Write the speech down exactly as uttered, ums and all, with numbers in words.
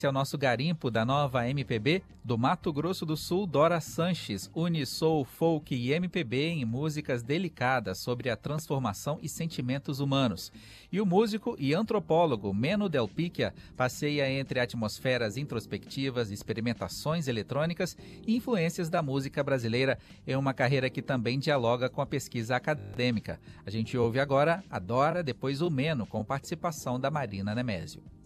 Esse é o nosso garimpo da nova M P B do Mato Grosso do Sul. Dora Sanches une soul, folk e M P B em músicas delicadas sobre a transformação e sentimentos humanos. E o músico e antropólogo Meno Del Picchia passeia entre atmosferas introspectivas, experimentações eletrônicas e influências da música brasileira em uma carreira que também dialoga com a pesquisa acadêmica. A gente ouve agora a Dora, depois o Meno, com participação da Marina Nemésio.